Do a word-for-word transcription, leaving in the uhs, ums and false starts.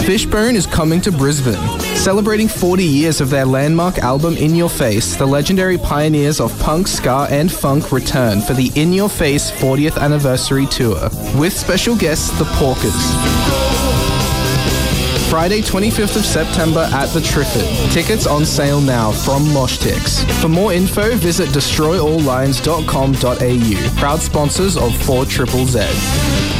Fishbone is coming to Brisbane. Celebrating forty years of their landmark album In Your Face, the legendary pioneers of punk, ska and funk return for the In Your Face fortieth anniversary tour, with special guests The Porkers. Friday, twenty-fifth of September at the Triffid. Tickets on sale now from Moshtix. For more info, visit destroy all lines dot com dot a u. Proud sponsors of four triple Z.